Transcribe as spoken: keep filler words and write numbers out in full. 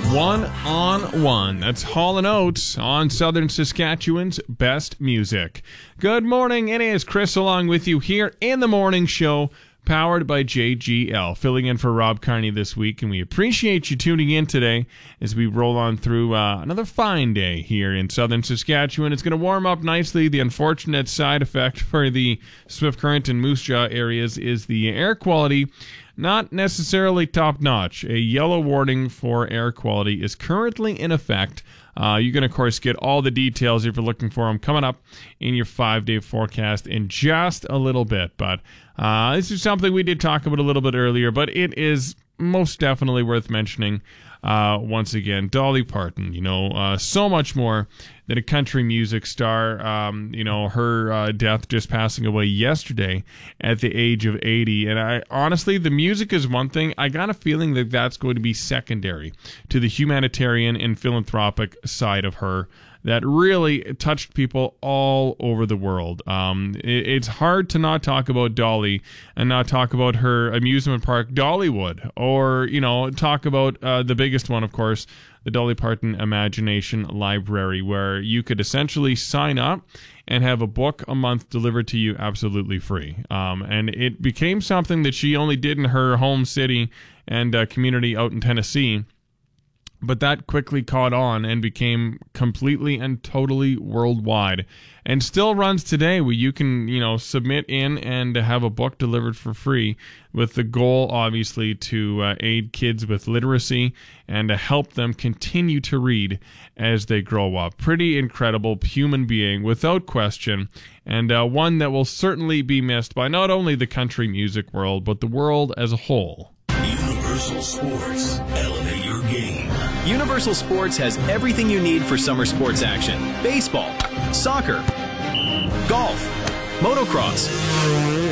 One on one. That's Hall and Oates on Southern Saskatchewan's best music. Good morning. It is Chris along with you here in the morning show, powered by J G L, filling in for Rob Carney this week, and we appreciate you tuning in today as we roll on through uh, another fine day here in Southern Saskatchewan. It's going to warm up nicely. The unfortunate side effect for the Swift Current and Moose Jaw areas is the air quality. Not necessarily top-notch. A yellow warning for air quality is currently in effect. Uh, you can, of course, get all the details if you're looking for them coming up in your five-day forecast in just a little bit. But uh, this is something we did talk about a little bit earlier, but it is most definitely worth mentioning uh, once again. Dolly Parton, you know, uh, so much more than a country music star. Um, you know, her uh, death just passing away yesterday at the age of eighty. And I honestly, the music is one thing. I got a feeling that that's going to be secondary to the humanitarian and philanthropic side of her that really touched people all over the world. Um, it, it's hard to not talk about Dolly and not talk about her amusement park, Dollywood, or, you know, talk about uh, the biggest one, of course, the Dolly Parton Imagination Library, where you could essentially sign up and have a book a month delivered to you absolutely free. Um, and it became something that she only did in her home city and uh, community out in Tennessee. But that quickly caught on and became completely and totally worldwide, and still runs today, where you can, you know, submit in and have a book delivered for free, with the goal, obviously, to uh, aid kids with literacy and to help them continue to read as they grow up. Pretty incredible human being, without question, and uh, one that will certainly be missed by not only the country music world, but the world as a whole. Universal Sports. Elevate your game. Universal Sports has everything you need for summer sports action. Baseball, soccer, golf, motocross,